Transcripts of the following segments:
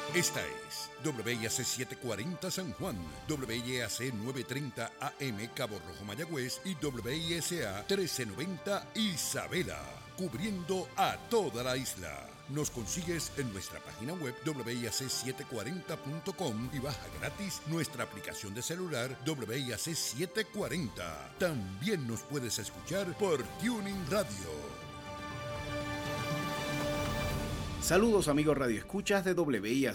Esta es WIAC 740 San Juan, WIAC 930 AM Cabo Rojo Mayagüez y WISA 1390 Isabela, cubriendo a toda la isla. Nos consigues en nuestra página web WIAC740.com y baja gratis nuestra aplicación de celular WIAC 740. También nos puedes escuchar por Tuning Radio. Saludos amigos radioescuchas de WIAC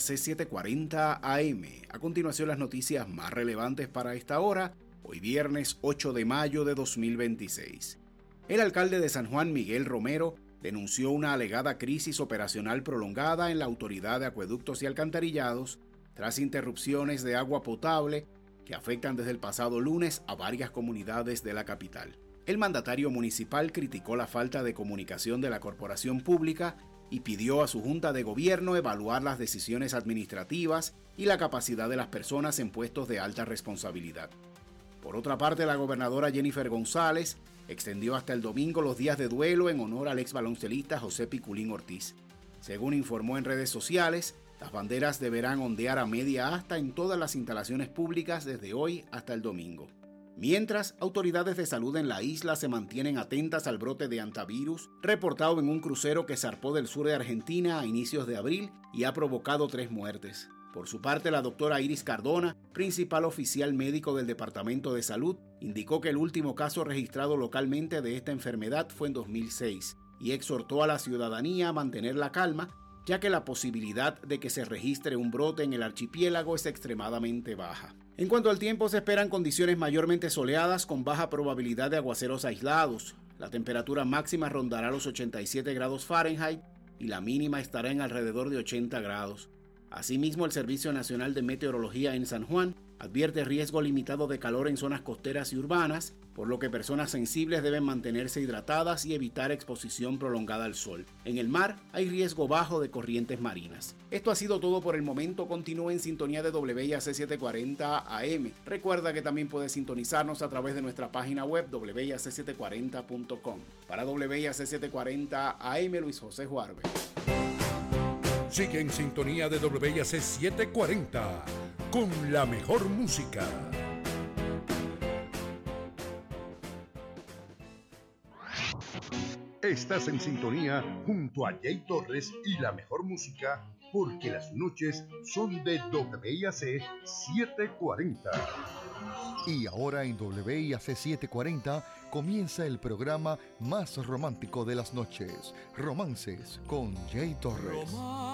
740 AM. A continuación las noticias más relevantes para esta hora, hoy viernes 8 de mayo de 2026. El alcalde de San Juan, Miguel Romero, denunció una alegada crisis operacional prolongada en la Autoridad de Acueductos y Alcantarillados tras interrupciones de agua potable que afectan desde el pasado lunes a varias comunidades de la capital. El mandatario municipal criticó la falta de comunicación de la corporación pública y pidió a su Junta de Gobierno evaluar las decisiones administrativas y la capacidad de las personas en puestos de alta responsabilidad. Por otra parte, la gobernadora Jennifer González extendió hasta el domingo los días de duelo en honor al ex baloncelista José Piculín Ortiz. Según informó en redes sociales, las banderas deberán ondear a media asta en todas las instalaciones públicas desde hoy hasta el domingo. Mientras, autoridades de salud en la isla se mantienen atentas al brote de hantavirus reportado en un crucero que zarpó del sur de Argentina a inicios de abril y ha provocado 3 muertes. Por su parte, la doctora Iris Cardona, principal oficial médico del Departamento de Salud, indicó que el último caso registrado localmente de esta enfermedad fue en 2006 y exhortó a la ciudadanía a mantener la calma, ya que la posibilidad de que se registre un brote en el archipiélago es extremadamente baja. En cuanto al tiempo, se esperan condiciones mayormente soleadas con baja probabilidad de aguaceros aislados. La temperatura máxima rondará los 87 grados Fahrenheit y la mínima estará en alrededor de 80 grados. Asimismo, el Servicio Nacional de Meteorología en San Juan advierte riesgo limitado de calor en zonas costeras y urbanas, por lo que personas sensibles deben mantenerse hidratadas y evitar exposición prolongada al sol. En el mar hay riesgo bajo de corrientes marinas. Esto ha sido todo por el momento. Continúe en sintonía de WIAC 740 AM. Recuerda que también puedes sintonizarnos a través de nuestra página web WIAC740.com. Para WIAC 740 AM, Luis José Juarbe. Sigue en sintonía de WIAC 740 con la mejor música. Estás en sintonía junto a Jay Torres y la mejor música, porque las noches son de WIAC 740. Y ahora en WIAC 740 comienza el programa más romántico de las noches, Romances con Jay Torres.